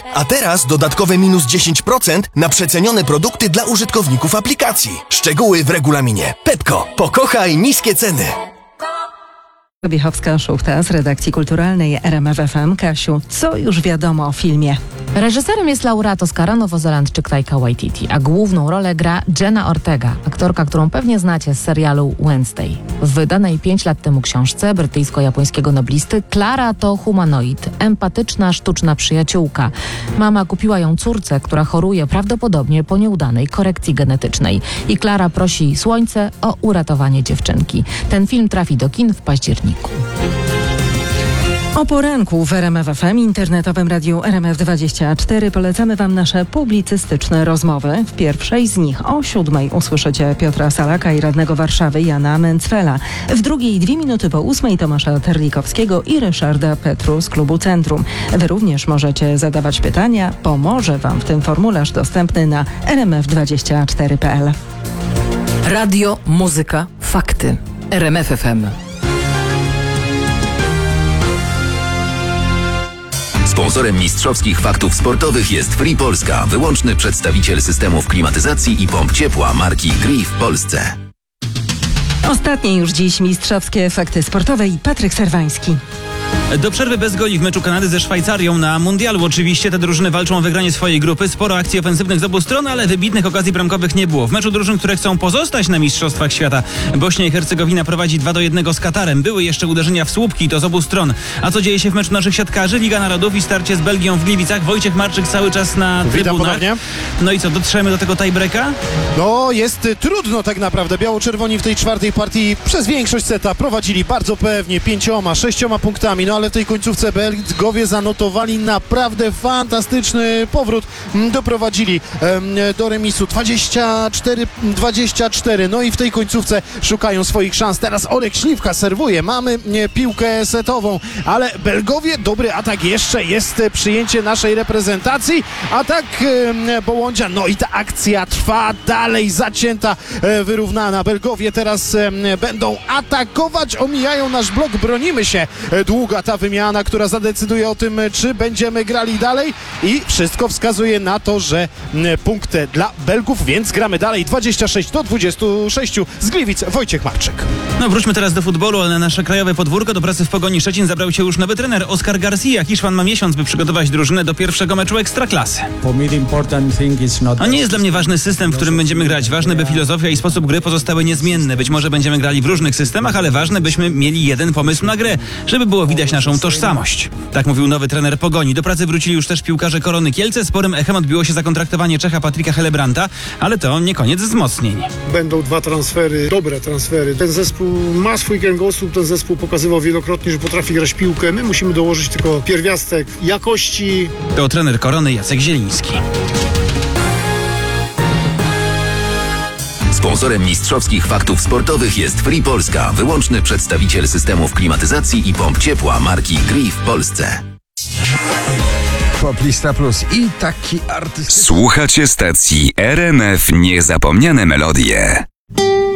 A teraz dodatkowe minus 10% na przecenione produkty dla użytkowników aplikacji. Szczegóły w regulaminie. Pepko. Pokochaj niskie ceny. Biechowska-Szuchta z redakcji kulturalnej RMF FM. Kasiu, co już wiadomo o filmie? Reżyserem jest laureat Oscara, nowozelandczyk Taika Waititi, a główną rolę gra Jenna Ortega, aktorka, którą pewnie znacie z serialu Wednesday. W wydanej 5 lat temu książce brytyjsko-japońskiego noblisty Klara to humanoid, empatyczna, sztuczna przyjaciółka. Mama kupiła ją córce, która choruje prawdopodobnie po nieudanej korekcji genetycznej. I Klara prosi słońce o uratowanie dziewczynki. Ten film trafi do kin w październiku. O poranku w RMF FM, internetowym radiu RMF24 polecamy Wam nasze publicystyczne rozmowy. W pierwszej z nich o 7:00 usłyszycie Piotra Salaka i radnego Warszawy Jana Mencfela. W drugiej 2 minuty po 8:00 Tomasza Terlikowskiego i Ryszarda Petru z Klubu Centrum. Wy również możecie zadawać pytania. Pomoże Wam w tym formularz dostępny na rmf24.pl. Radio, muzyka, fakty. RMF FM. Sponsorem mistrzowskich faktów sportowych jest Free Polska, wyłączny przedstawiciel systemów klimatyzacji i pomp ciepła marki Gree w Polsce. Ostatnie już dziś mistrzowskie fakty sportowe i Patryk Serwański. Do przerwy bez goli w meczu Kanady ze Szwajcarią na mundialu. Oczywiście te drużyny walczą o wygranie swojej grupy. Sporo akcji ofensywnych z obu stron, ale wybitnych okazji bramkowych nie było. W meczu drużyn, które chcą pozostać na Mistrzostwach Świata, Bośnia i Hercegowina prowadzi 2-1 z Katarem. Były jeszcze uderzenia w słupki, to z obu stron. A co dzieje się w meczu naszych siatkarzy? Liga Narodów i starcie z Belgią w Gliwicach. Wojciech Marczyk cały czas na trybunach. Ponownie. No i co, dotrzemy do tego tiebreaka? No, jest trudno tak naprawdę. Biało-czerwoni w tej czwartej partii przez większość seta prowadzili bardzo pewnie 5-6 punktami, no ale w tej końcówce Belgowie zanotowali naprawdę fantastyczny powrót. Doprowadzili do remisu 24-24. No i w tej końcówce szukają swoich szans. Teraz Olek Śliwka serwuje. Mamy piłkę setową, ale Belgowie, dobry atak jeszcze, jest przyjęcie naszej reprezentacji. Atak Bołądzia, no i ta akcja trwa dalej, zacięta, wyrównana. Belgowie teraz będą atakować, omijają nasz blok, bronimy się. Długa ta wymiana, która zadecyduje o tym, czy będziemy grali dalej i wszystko wskazuje na to, że punkt dla Belgów, więc gramy dalej. 26-26 z Gliwic, Wojciech Marczyk. No wróćmy teraz do futbolu, ale na nasze krajowe podwórko do pracy w Pogoni Szczecin zabrał się już nowy trener Oscar Garcia. Hiszpan ma miesiąc, by przygotować drużynę do pierwszego meczu Ekstraklasy. Nie jest dla mnie ważny system, w którym będziemy grać. Ważne, by filozofia i sposób gry pozostały niezmienne. Być może będziemy grali w różnych systemach, ale ważne, byśmy mieli jeden pomysł na grę, żeby było widać naszą tożsamość. Tak mówił nowy trener Pogoni. Do pracy wrócili już też piłkarze Korony Kielce. Sporym echem odbiło się zakontraktowanie Czecha Patryka Helebranta, ale to nie koniec wzmocnień. Będą 2 transfery, dobre transfery. Ten zespół ma swój kręgosłup, ten zespół pokazywał wielokrotnie, że potrafi grać piłkę. My musimy dołożyć tylko pierwiastek jakości. To trener Korony Jacek Zieliński. Sponsorem mistrzowskich faktów sportowych jest Free Polska, wyłączny przedstawiciel systemów klimatyzacji i pomp ciepła marki Gree w Polsce. Poplista Plus i taki artystyczny... Słuchacie stacji RMF Niezapomniane Melodie.